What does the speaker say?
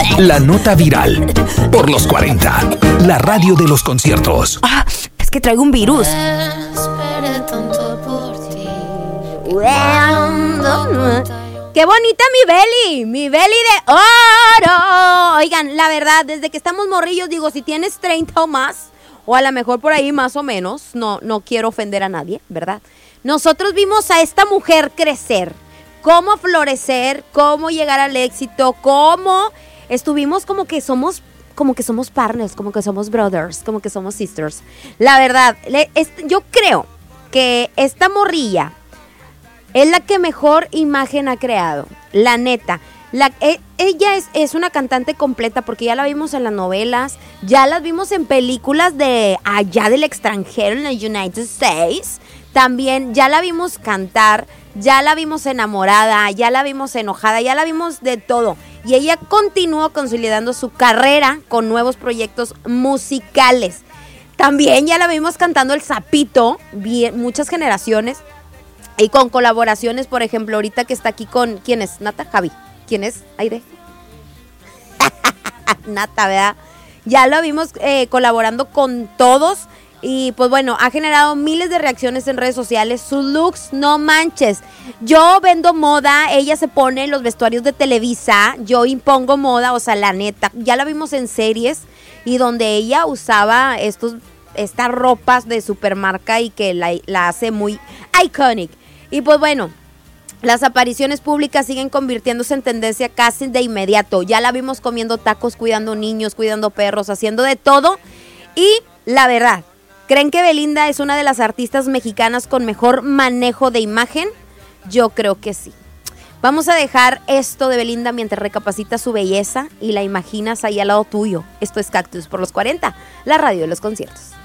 La nota viral. Por los 40. La radio de los conciertos. Es que traigo un virus. Esperé tanto por ti. ¡Qué bonita mi Beli de oro! Oigan, la verdad, desde que estamos morrillos, digo, si tienes 30 o más, o a lo mejor por ahí más o menos, no quiero ofender a nadie, ¿verdad? Nosotros vimos a esta mujer crecer, cómo florecer, cómo llegar al éxito, cómo estuvimos como que somos partners, como que somos brothers, como que somos sisters. La verdad, yo creo que esta morrilla es la que mejor imagen ha creado, la neta. Ella es una cantante completa porque ya la vimos en las novelas, ya la vimos en películas de allá del extranjero, en los United States. También ya la vimos cantar, ya la vimos enamorada, ya la vimos enojada, ya la vimos de todo. Y ella continuó consolidando su carrera con nuevos proyectos musicales. También ya la vimos cantando El Sapito, muchas generaciones. Y con colaboraciones, por ejemplo, ahorita que está aquí con... ¿Quién es? ¿Nata? ¿Javi? ¿Quién es? ¿Aire? Nata, ¿verdad? Ya lo vimos colaborando con todos. Y pues bueno, ha generado miles de reacciones en redes sociales. Sus looks, no manches. Yo vendo moda, ella se pone los vestuarios de Televisa. Yo impongo moda, o sea, la neta. Ya la vimos en series y donde ella usaba estas ropas de supermarca y que la hace muy iconic. Y pues bueno, las apariciones públicas siguen convirtiéndose en tendencia casi de inmediato. Ya la vimos comiendo tacos, cuidando niños, cuidando perros, haciendo de todo. Y la verdad, ¿creen que Belinda es una de las artistas mexicanas con mejor manejo de imagen? Yo creo que sí. Vamos a dejar esto de Belinda mientras recapacitas su belleza y la imaginas ahí al lado tuyo. Esto es Cactus por los 40, la radio de los conciertos.